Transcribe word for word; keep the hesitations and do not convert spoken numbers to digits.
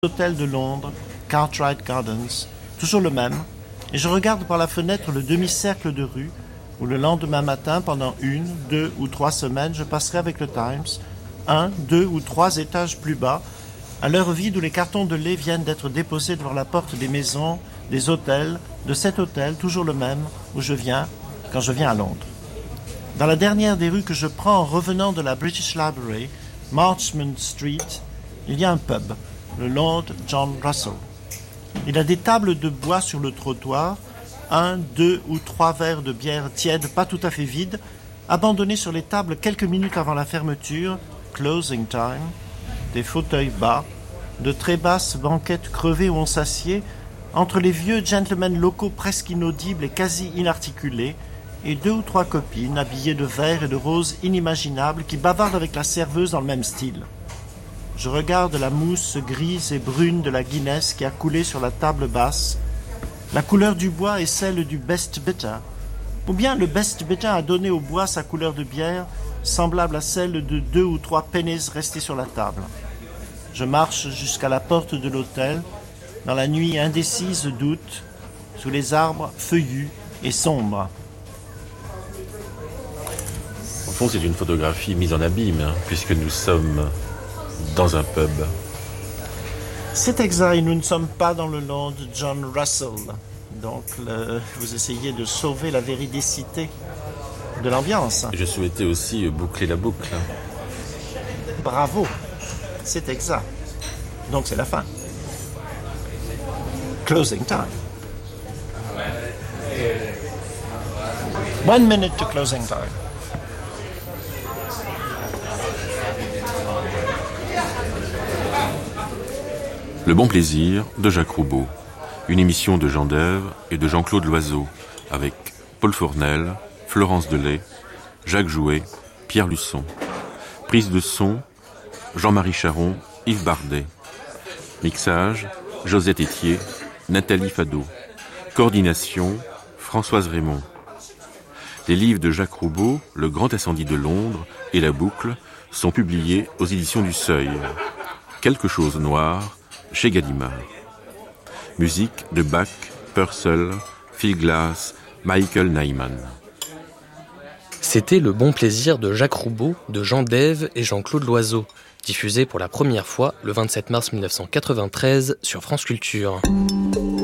Hôtel de Londres, Cartwright Gardens, toujours le même, et je regarde par la fenêtre le demi-cercle de rue où le lendemain matin, pendant une, deux ou trois semaines, je passerai avec le Times, un, deux ou trois étages plus bas, à l'heure vide où les cartons de lait viennent d'être déposés devant la porte des maisons, des hôtels, de cet hôtel, toujours le même, où je viens quand je viens à Londres. Dans la dernière des rues que je prends en revenant de la British Library, Marchmont Street, il y a un pub, le Lord John Russell. Il a des tables de bois sur le trottoir, un, deux ou trois verres de bière tiède pas tout à fait vides, abandonnés sur les tables quelques minutes avant la fermeture, closing time, des fauteuils bas, de très basses banquettes crevées où on s'assied, entre les vieux gentlemen locaux presque inaudibles et quasi inarticulés, et deux ou trois copines habillées de vert et de rose inimaginables qui bavardent avec la serveuse dans le même style. Je regarde la mousse grise et brune de la Guinness qui a coulé sur la table basse. La couleur du bois est celle du best bitter. Ou bien le best bitter a donné au bois sa couleur de bière, semblable à celle de deux ou trois pennies restés sur la table. Je marche jusqu'à la porte de l'hôtel, dans la nuit indécise d'août, sous les arbres feuillus et sombres. Au fond, c'est une photographie mise en abîme, hein, puisque nous sommes dans un pub. C'est exact, et nous ne sommes pas dans le Lord John Russell. Donc, le, vous essayez de sauver la véridicité de l'ambiance. Je souhaitais aussi boucler la boucle. Bravo, c'est exact. Donc, c'est la fin. Closing time. One minute to closing time. Le bon plaisir de Jacques Roubaud, une émission de Jean Dève et de Jean-Claude Loiseau, avec Paul Fournel, Florence Delay, Jacques Jouet, Pierre Luçon. Prise de son, Jean-Marie Charon, Yves Bardet. Mixage, Josette Étier, Nathalie Fadot. Coordination, Françoise Raymond. Les livres de Jacques Roubaud, Le Grand Incendie de Londres et La Boucle, sont publiés aux éditions du Seuil. Quelque chose noir, chez Gallimard. Musique de Bach, Purcell, Phil Glass, Michael Nyman. C'était Le Bon Plaisir de Jacques Roubaud, de Jean Dève et Jean-Claude Loiseau, diffusé pour la première fois le vingt-sept mars mille neuf cent quatre-vingt-treize sur France Culture.